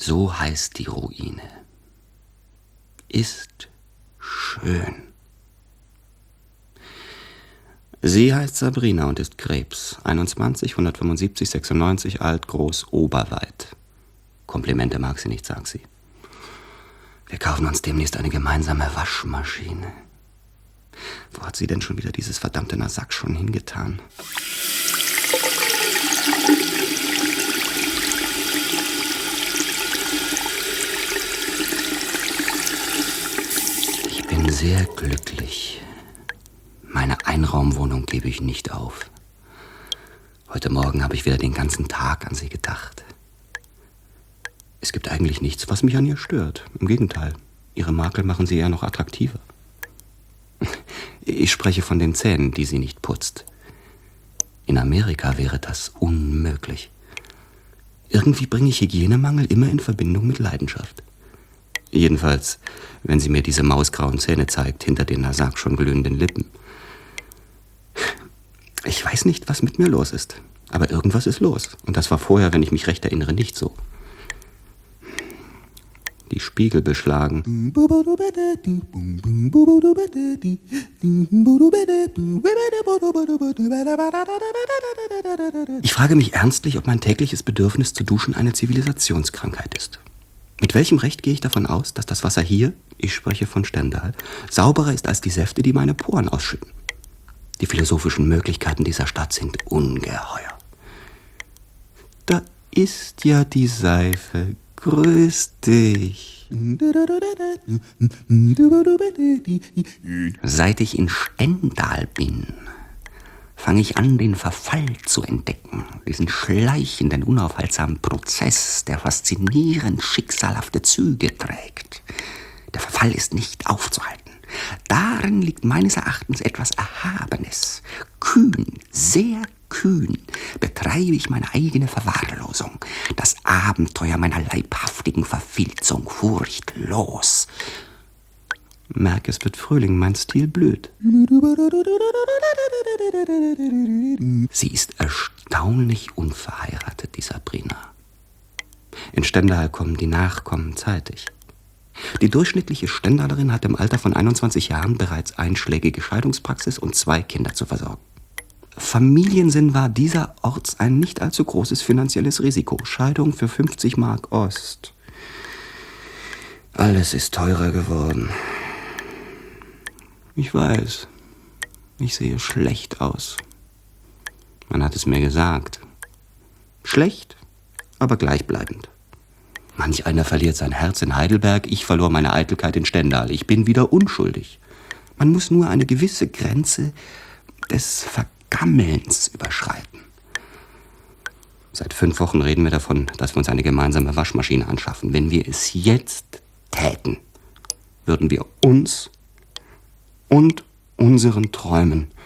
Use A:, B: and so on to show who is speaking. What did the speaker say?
A: So heißt die Ruine. Ist schön. Sie heißt Sabrina und ist Krebs. 21, 175, 96, alt, groß, oberweit. Komplimente mag sie nicht, sagt sie. Wir kaufen uns demnächst eine gemeinsame Waschmaschine. Wo hat sie denn schon wieder dieses verdammte Nasak schon hingetan? Ich bin sehr glücklich. Meine Einraumwohnung gebe ich nicht auf. Heute Morgen habe ich wieder den ganzen Tag an sie gedacht. Es gibt eigentlich nichts, was mich an ihr stört. Im Gegenteil, ihre Makel machen sie eher noch attraktiver. Ich spreche von den Zähnen, die sie nicht putzt. In Amerika wäre das unmöglich. Irgendwie bringe ich Hygienemangel immer in Verbindung mit Leidenschaft. Jedenfalls, wenn sie mir diese mausgrauen Zähne zeigt, hinter den Nasak schon glühenden Lippen. Ich weiß nicht, was mit mir los ist, aber irgendwas ist los. Und das war vorher, wenn ich mich recht erinnere, nicht so. Die Spiegel beschlagen. Ich frage mich ernstlich, ob mein tägliches Bedürfnis zu duschen eine Zivilisationskrankheit ist. Mit welchem Recht gehe ich davon aus, dass das Wasser hier, ich spreche von Stendal, sauberer ist als die Säfte, die meine Poren ausschütten? Die philosophischen Möglichkeiten dieser Stadt sind ungeheuer. Da ist ja die Seife. Grüß dich. Seit ich in Stendal bin, fange ich an, den Verfall zu entdecken. Diesen schleichenden, unaufhaltsamen Prozess, der faszinierend schicksalhafte Züge trägt. Der Verfall ist nicht aufzuhalten. Darin liegt meines Erachtens etwas Erhabenes. Kühn, sehr kühn betreibe ich meine eigene Verwahrlosung. Das Abenteuer meiner leibhaftigen Verfilzung furchtlos. Merk, es wird Frühling, mein Stil blüht. Sie ist erstaunlich unverheiratet, die Sabrina. In Stendal kommen die Nachkommen zeitig. Die durchschnittliche Stendalerin hat im Alter von 21 Jahren bereits einschlägige Scheidungspraxis und 2 Kinder zu versorgen. Familiensinn war dieserorts ein nicht allzu großes finanzielles Risiko. Scheidung für 50 Mark Ost. Alles ist teurer geworden. Ich weiß, ich sehe schlecht aus. Man hat es mir gesagt. Schlecht, aber gleichbleibend. Manch einer verliert sein Herz in Heidelberg, ich verlor meine Eitelkeit in Stendal. Ich bin wieder unschuldig. Man muss nur eine gewisse Grenze des Vergammelns überschreiten. Seit 5 Wochen reden wir davon, dass wir uns eine gemeinsame Waschmaschine anschaffen. Wenn wir es jetzt täten, würden wir uns und unseren Träumen